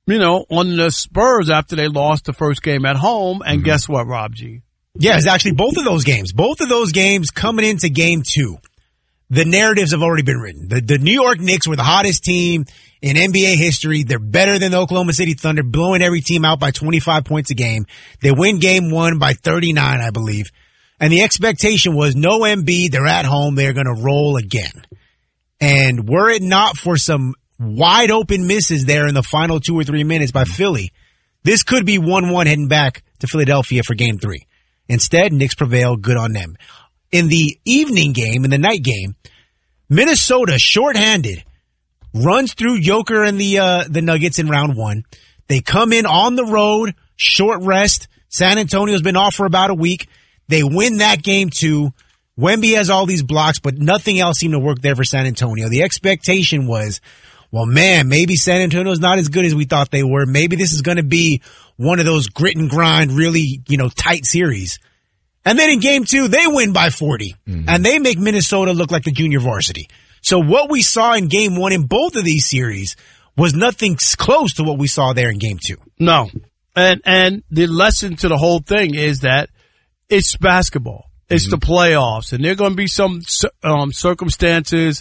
on the Spurs after they lost the first game at home. And guess what, Rob G? Yeah, it's actually both of those games. Both of those games coming into game 2. The narratives have already been written. The New York Knicks were the hottest team in NBA history. They're better than the Oklahoma City Thunder, blowing every team out by 25 points a game. They win game 1 by 39, I believe. And the expectation was no Embiid. They're at home. They're going to roll again. And were it not for some wide open misses there in the final 2 or 3 minutes by Philly, this could be 1-1 heading back to Philadelphia for game 3. Instead, Knicks prevail. Good on them. In the evening game, in the night game, Minnesota, shorthanded, runs through Joker and the Nuggets in round 1. They come in on the road, short rest. San Antonio's been off for about a week. They win that game 2. Wemby has all these blocks, but nothing else seemed to work there for San Antonio. The expectation was, well, man, maybe San Antonio's not as good as we thought they were. Maybe this is going to be one of those grit and grind, really, tight series. And then in game 2, they win by 40. And they make Minnesota look like the junior varsity. So what we saw in game 1 in both of these series was nothing close to what we saw there in game 2. No. And the lesson to the whole thing is that it's basketball. It's the playoffs. And there are going to be some circumstances.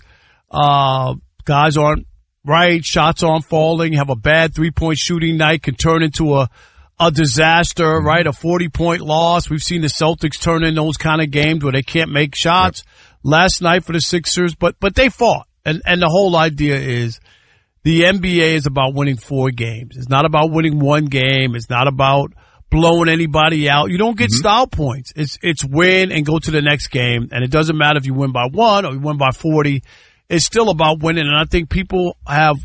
Guys aren't right. Shots aren't falling. Have a bad 3-point shooting night. Can turn into a disaster, right? A 40-point loss. We've seen the Celtics turn in those kind of games where they can't make shots. Last night for the Sixers, but they fought. And the whole idea is the NBA is about winning 4 games. It's not about winning 1 game. It's not about blowing anybody out. You don't get style points. It's win and go to the next game. And it doesn't matter if you win by 1 or you win by 40. It's still about winning. And I think people have,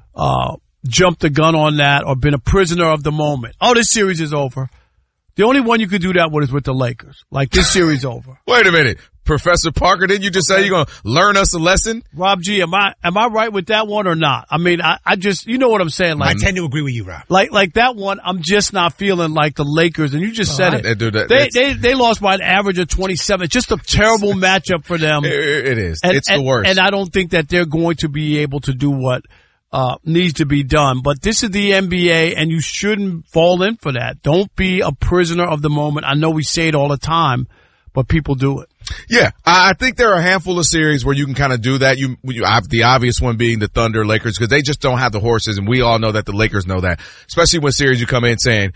jumped the gun on that or been a prisoner of the moment. Oh, this series is over. The only one you could do that with is with the Lakers. Like, this series over. Wait a minute. Professor Parker, didn't you just say you're going to learn us a lesson? Rob G, am I right with that one or not? I mean, I just, you know what I'm saying? Like, I tend to agree with you, Rob. Like that one, I'm just not feeling like the Lakers, and you just said it. They lost by an average of 27. It's just a terrible matchup for them. It is. And, it's the worst. And I don't think that they're going to be able to do what needs to be done. But this is the NBA, and you shouldn't fall in for that. Don't be a prisoner of the moment. I know we say it all the time, but people do it. Yeah, I think there are a handful of series where you can kind of do that. The obvious one being the Thunder Lakers, because they just don't have the horses, and we all know that the Lakers know that. Especially when series you come in saying,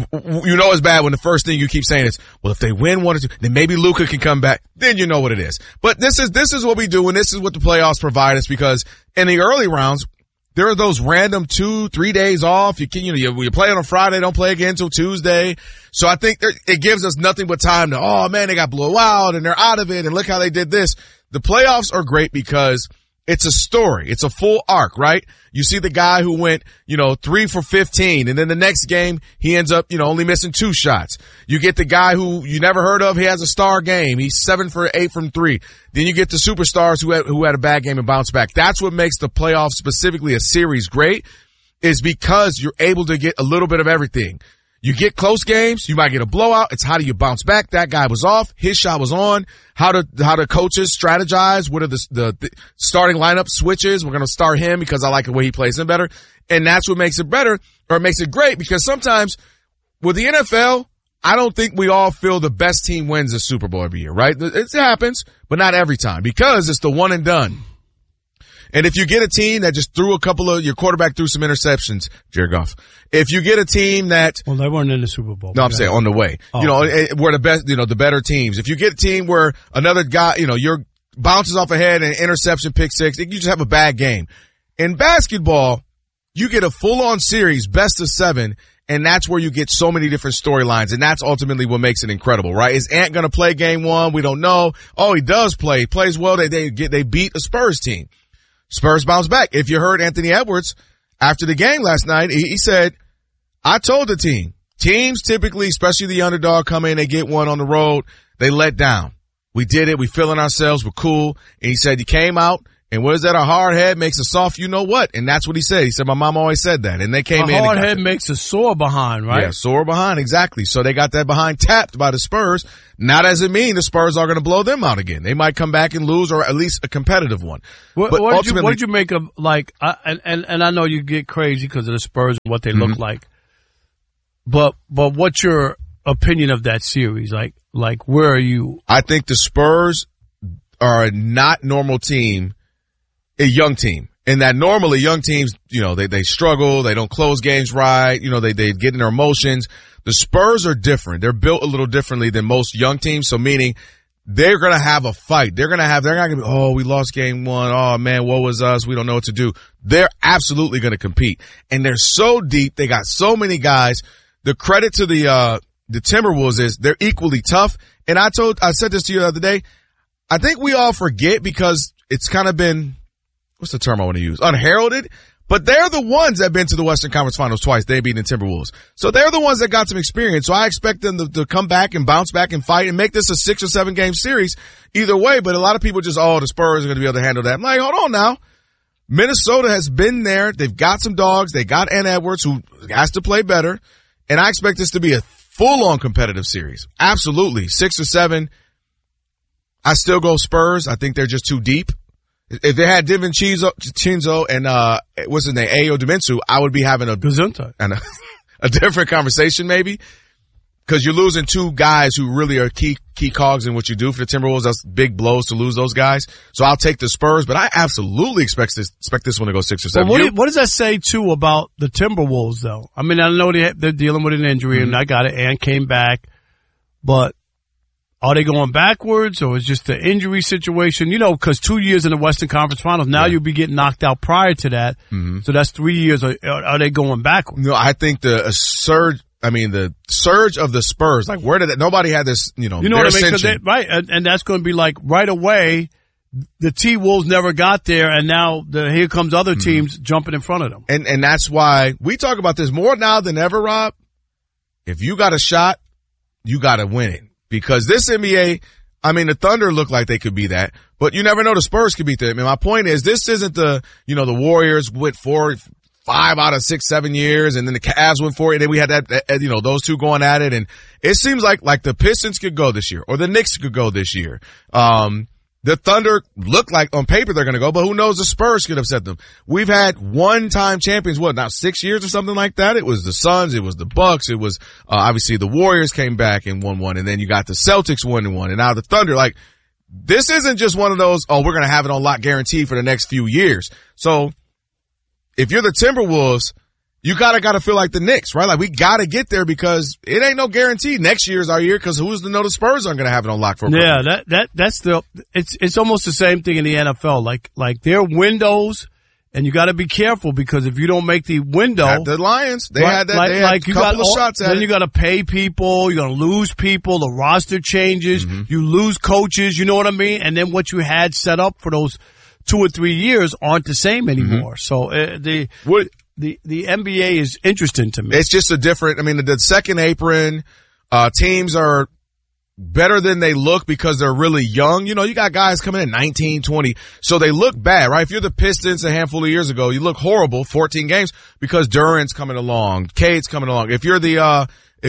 it's bad when the first thing you keep saying is, well, if they win 1 or 2, then maybe Luka can come back. Then you know what it is. But this is what we do, and this is what the playoffs provide us, because in the early rounds, there are those random 2-3 days off. You play on a Friday, don't play again until Tuesday. So I think it gives us nothing but time to, oh man, they got blown out and they're out of it and look how they did this. The playoffs are great because it's a story. It's a full arc, right? You see the guy who went, 3 for 15, and then the next game he ends up, only missing 2 shots. You get the guy who you never heard of. He has a star game. He's 7 for 8 from 3. Then you get the superstars who had a bad game and bounce back. That's what makes the playoffs, specifically a series, great, is because you're able to get a little bit of everything. You get close games, you might get a blowout. It's how do you bounce back? That guy was off. His shot was on. How do coaches strategize? What are the starting lineup switches? We're going to start him because I like the way he plays him better. And that's what makes it better, or it makes it great, because sometimes with the NFL, I don't think we all feel the best team wins the Super Bowl every year, right? It happens, but not every time, because it's the one and done. And if you get a team that just threw your quarterback threw some interceptions, Jared Goff. If you get a team that, well, they weren't in the Super Bowl. No, I'm saying on the way. Oh. We're the best, the better teams. If you get a team where another guy, your bounces off ahead and interception, pick 6, you just have a bad game. In basketball, you get a full-on series, best of 7, and that's where you get so many different storylines, and that's ultimately what makes it incredible, right? Is Ant going to play game 1? We don't know. Oh, he does play. He plays well. They beat a Spurs team. Spurs bounce back. If you heard Anthony Edwards after the game last night, he said, I told the teams typically, especially the underdog, come in, they get one on the road, they let down. We did it. We feeling ourselves. We're cool. And he said he came out And what is that? A hard head makes a soft you know what. And that's what he said. He said, my mom always said that. And they came in. A hard head makes a sore behind, right? Yeah, sore behind, exactly. So they got that behind tapped by the Spurs. Now doesn't mean the Spurs are going to blow them out again. They might come back and lose, or at least a competitive one. What did you make of, like, and I know you get crazy because of the Spurs and what they look like. But what's your opinion of that series? Like where are you? I think the Spurs are a not normal team. A young team. And that normally young teams, you know, they struggle, they don't close games right, you know, they get in their emotions. The Spurs are different. They're built a little differently than most young teams, so meaning they're gonna have a fight. They're not gonna be, oh, we lost game one, oh man, woe was us, we don't know what to do. They're absolutely gonna compete. And they're so deep, they got so many guys. The credit to the Timberwolves is they're equally tough. And I said this to you the other day, I think we all forget because it's kind of been, what's the term I want to use? Unheralded. But they're the ones that have been to the Western Conference Finals twice. They beat the Timberwolves. So they're the ones that got some experience. So I expect them to come back and bounce back and fight and make this a 6 or 7 game series either way. But a lot of people just, the Spurs are going to be able to handle that. I'm like, hold on now. Minnesota has been there. They've got some dogs. They got Ant Edwards, who has to play better. And I expect this to be a full-on competitive series. Absolutely. 6 or 7. I still go Spurs. I think they're just too deep. If they had DiVincenzo and what's his name, Ayo Dosunmu, I would be having a different conversation maybe, because you're losing 2 guys who really are key cogs in what you do for the Timberwolves. That's big blows to lose those guys. So I'll take the Spurs, but I absolutely expect this one to go 6 or 7. Well, what does that say too about the Timberwolves though? I mean, I know they're dealing with an injury, and I got it, and came back, but are they going backwards, or is just the injury situation? You know, because 2 years in the Western Conference Finals, now you'll be getting knocked out prior to that. So that's 3 years. Are they going backwards? No, I think the surge of the Spurs, like where did that, nobody had this, you know what I mean? Right. And that's going to be like right away, the T-Wolves never got there, and now here comes other teams jumping in front of them. And that's why we talk about this more now than ever, Rob. If you got a shot, you got to win it. Because this NBA, I mean, the Thunder look like they could be that, but you never know, the Spurs could beat them. I mean, my point is, this isn't the Warriors went 5 out of 6, 7 years, and then the Cavs went 4, and then we had that, those two going at it, and it seems like the Pistons could go this year, or the Knicks could go this year. The Thunder look like on paper they're going to go, but who knows, the Spurs could upset them. We've had one-time champions, now 6 years or something like that? It was the Suns, it was the Bucks, it was, obviously the Warriors came back and won one, and then you got the Celtics won one, and now the Thunder, this isn't just one of those, we're going to have it on lock guaranteed for the next few years. So, if you're the Timberwolves, you gotta feel like the Knicks, right? Like, we gotta get there because it ain't no guarantee. Next year's our year, because who's to know the Spurs aren't gonna have it on lock for a couple. That's it's almost the same thing in the NFL. Like their windows, and you gotta be careful, because if you don't make the window. At the Lions, they had that, they had a couple of shots at it. Then you gotta pay people, you're gonna lose people, the roster changes, you lose coaches, you know what I mean? And then what you had set up for those 2 or 3 years aren't the same anymore. So, the NBA is interesting to me. It's just the second apron, teams are better than they look because they're really young. You know, you got guys coming in 19, 20, so they look bad, right? If you're the Pistons a handful of years ago, you look horrible, 14 games, because Durant's coming along, Cade's coming along. If you're the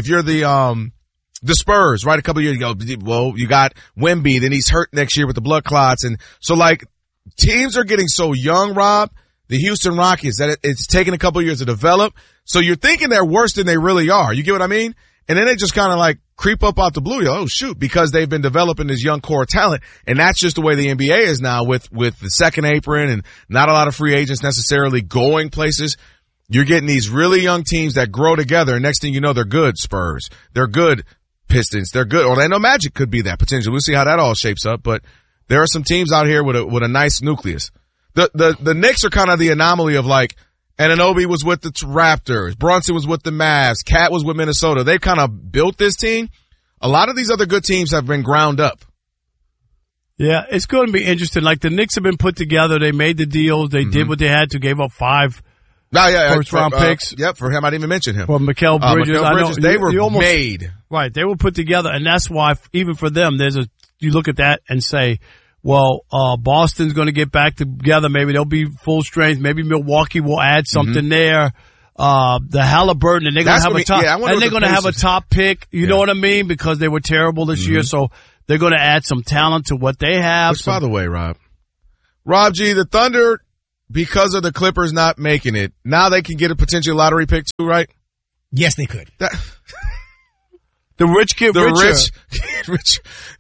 Spurs, right, a couple of years ago, well, you got Wemby, then he's hurt next year with the blood clots, and so teams are getting so young, Rob. The Houston Rockets, that it's taken a couple of years to develop. So you're thinking they're worse than they really are. You get what I mean? And then they just kind of creep up out the blue. You're, oh shoot, because they've been developing this young core talent. And that's just the way the NBA is now with the second apron and not a lot of free agents necessarily going places. You're getting these really young teams that grow together. And next thing you know, they're good Spurs. They're good Pistons. They're good. Orlando Magic could be that potentially. We'll see how that all shapes up. But there are some teams out here with a nice nucleus. The Knicks are kind of the anomaly of Anunoby was with the Raptors, Brunson was with the Mavs, Cat was with Minnesota. They've kind of built this team. A lot of these other good teams have been ground up. Yeah, it's going to be interesting. The Knicks have been put together. They made the deals. They did what they had to. Gave up 5 first-round picks. Yep, for him. I didn't even mention him. For Mikal Bridges. Mikal Bridges, they were made. Right, they were put together, and that's why, even for them, you look at that and say, well, Boston's going to get back together. Maybe they'll be full strength. Maybe Milwaukee will add something there. The Halliburton, and they're going to have a top, and they're going to have a top pick. You know what I mean? Because they were terrible this year, so they're going to add some talent to what they have. Which, by the way, Rob G, the Thunder, because of the Clippers not making it, now they can get a potential lottery pick too, right? Yes, they could. The rich get richer. Rich.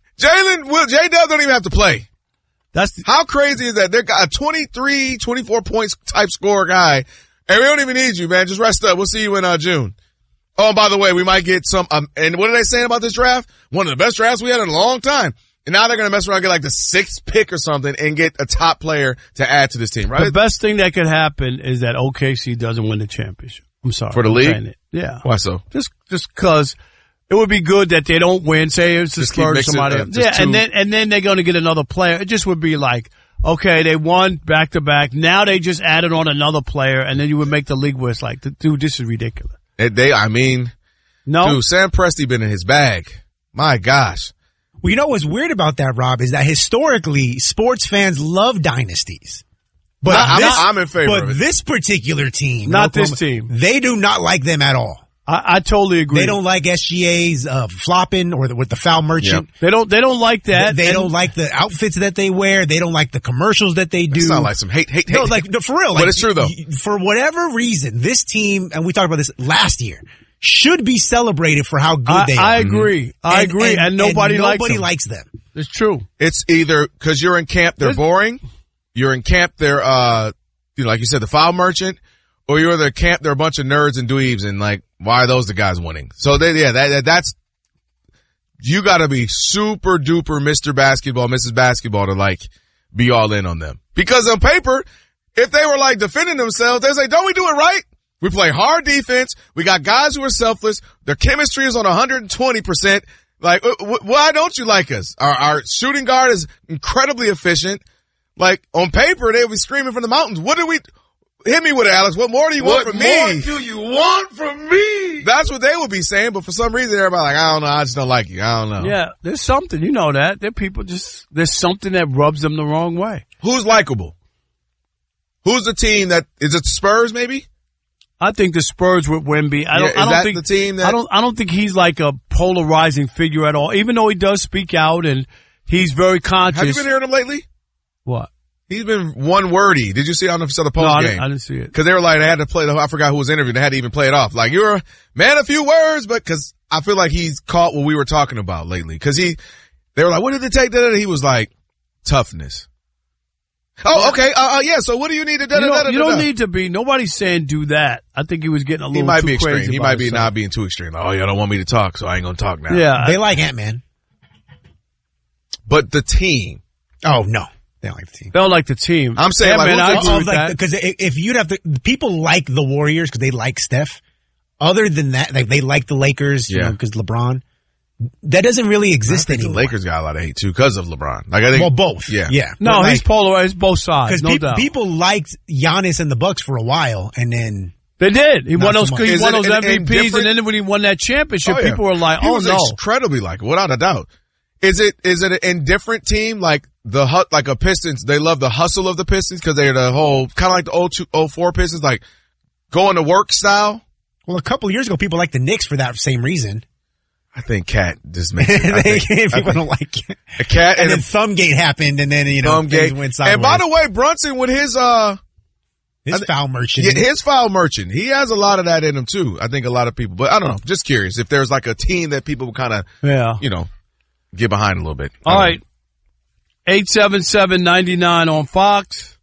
J-Dub don't even have to play. How crazy is that? They're got a 23, 24 points type score guy. And we don't even need you, man. Just rest up. We'll see you in June. Oh, and by the way, we might get some, and what are they saying about this draft? One of the best drafts we had in a long time. And now they're going to mess around and get like the 6th pick or something and get a top player to add to this team, right? The best thing that could happen is that OKC doesn't win the championship. I'm sorry. For the league? Yeah. Why so? Just cause it would be good that they don't win. Say it's the Spurs or somebody else. Yeah, and then they're going to get another player. It just would be like, okay, they won back to back. Now they just added on another player, and then you would make the league where it's like, dude, this is ridiculous. No, dude, Sam Presti been in his bag. My gosh. Well, you know what's weird about that, Rob, is that historically sports fans love dynasties. But I'm in favor of it. But this particular team, not this team, they do not like them at all. I totally agree. They don't like SGA's flopping or with the foul merchant. Yep. They don't like that. They don't like the outfits that they wear. They don't like the commercials that they do. It sounds like some hate. No, like for real. But it's true though. For whatever reason, this team, and we talked about this last year, should be celebrated for how good they are. I agree. I agree. And nobody likes them. It's true. It's either because you're in camp, they're boring. You're in camp, they're like you said, the foul merchant. Or you're in the camp, they're a bunch of nerds and dweebs, and like, why are those the guys winning? So that's, you gotta be super duper Mr. Basketball, Mrs. Basketball to like, be all in on them. Because on paper, if they were like defending themselves, they'd say, don't we do it right? We play hard defense. We got guys who are selfless. Their chemistry is on 120%. Like, why don't you like us? Our shooting guard is incredibly efficient. Like, on paper, they'll be screaming from the mountains. Hit me with it, Alex. What more do you want from me? What more do you want from me? That's what they would be saying, but for some reason, everybody like, I don't know, I just don't like you. I don't know. Yeah, there's something, you know that. There's something that rubs them the wrong way. Who's likable? Who's the team is it the Spurs maybe? I think the Spurs with Wemby. I don't think the team that I don't think he's like a polarizing figure at all, even though he does speak out and he's very conscious. Have you been hearing him lately? What? He's been one wordy. Did you see? I don't know if you saw the post game. I didn't see it. Because they were like, they had to play I forgot who was interviewed. They had to even play it off. Like, you're a man of few words, but because I feel like he's caught what we were talking about lately. Because they were like, what did it take? He was like, toughness. Oh, okay. Yeah. So what do you need to do? You don't need to be. Nobody's saying do that. I think he was getting a little. He might too be extreme. crazy. He might be not being too extreme. Like, oh, y'all don't want me to talk, so I ain't gonna talk now. Yeah. They like Ant-Man. But the team. Oh no. They don't like the team. They don't like the team. I'm saying, because if you'd have to, people like the Warriors because they like Steph. Other than that, like they like the Lakers, because LeBron. That doesn't really exist anymore. The Lakers got a lot of hate too because of LeBron. Like I think, well, both. Yeah. No, he's polarized both sides. No doubt. People liked Giannis and the Bucks for a while, and then they did. He won those MVPs, and then when he won that championship, people were like, "Oh no!" He was incredibly likable, without a doubt. Is it an indifferent team like a Pistons? They love the hustle of the Pistons because they're the whole kind of like the 02-04 Pistons, like going to work style. Well, a couple of years ago, people liked the Knicks for that same reason. I think Cat just makes it. People don't like it. A Cat and then Thumbgate happened, and then things went sideways. And by the way, Brunson with his foul merchant, his foul merchant, he has a lot of that in him too. I think a lot of people, but I don't know. Just curious if there's like a team that people kind of, get behind a little bit. All right. 877-99 on Fox.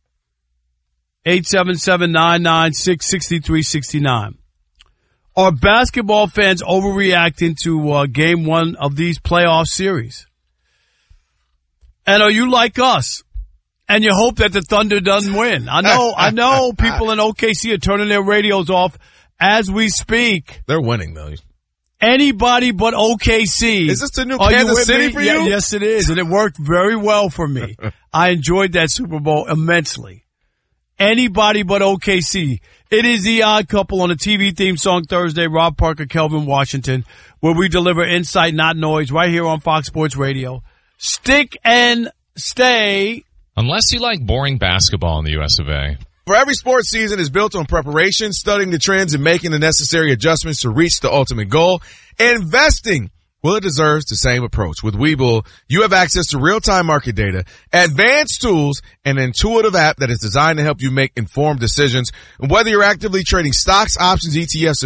877-996-6369. Are basketball fans overreacting to game one of these playoff series? And are you like us? And you hope that the Thunder doesn't win. I know people in OKC are turning their radios off as we speak. They're winning though. Anybody but OKC. Is this the new Kansas City for you? Yes, it is. And it worked very well for me. I enjoyed that Super Bowl immensely. Anybody but OKC. It is The Odd Couple on the TV theme song Thursday. Rob Parker, Kelvin Washington, where we deliver insight, not noise, right here on Fox Sports Radio. Stick and stay. Unless you like boring basketball in the US of A. For every sports season is built on preparation, studying the trends, and making the necessary adjustments to reach the ultimate goal. Investing, well, it deserves the same approach. With Webull, you have access to real-time market data, advanced tools, and an intuitive app that is designed to help you make informed decisions. And whether you're actively trading stocks, options, ETFs,